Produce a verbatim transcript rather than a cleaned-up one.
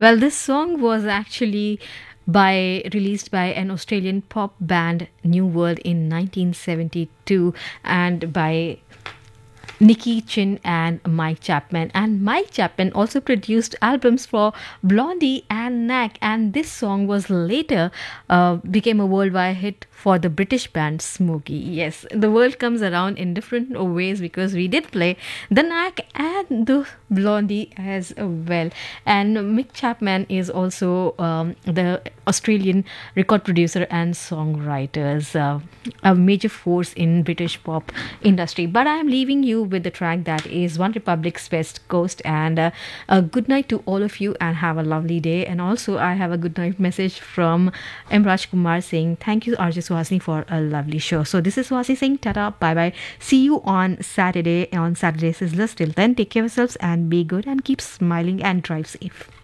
Well, this song was actually by released by an Australian pop band New World in nineteen seventy-two and by Nicky Chin and Mike Chapman. And Mike Chapman also produced albums for Blondie and Knack. And this song was later uh, became a worldwide hit for the British band Smokey. Yes, the world comes around in different ways because we did play the Knack and the Blondie as well. And Mick Chapman is also um, the Australian record producer and songwriters, uh, a major force in British pop industry. But I'm leaving you with the track that is One Republic's West Coast. And uh, a good night to all of you and have a lovely day. And also, I have a good night message from M. Raj Kumar saying, thank you, R J Suhasini, for a lovely show. So, this is Suhasini saying, ta-ta, bye-bye. See you on Saturday, on Saturday Sizzlers. Till then, take care of yourselves and be good and keep smiling and drive safe.